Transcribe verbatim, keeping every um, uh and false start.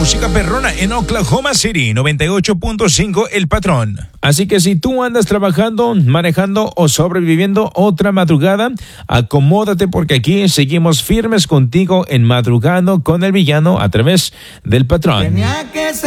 música perrona en Oklahoma City, noventa y ocho punto cinco El Patrón. Así que si tú andas trabajando, manejando o sobreviviendo otra madrugada, acomódate porque aquí seguimos firmes contigo en Madrugando con el Villano a través del Patrón. Tenía que ser